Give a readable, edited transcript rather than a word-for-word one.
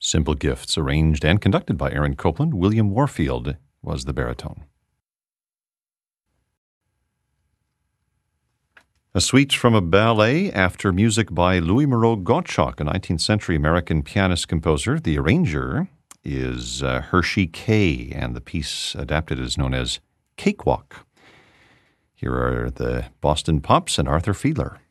Simple Gifts, arranged and conducted by Aaron Copland. William Warfield was the baritone. A suite from a ballet after music by Louis Moreau Gottschalk, a 19th century American pianist-composer. The arranger is Hershey Kay, and the piece adapted is known as Cakewalk. Here are the Boston Pops and Arthur Fiedler.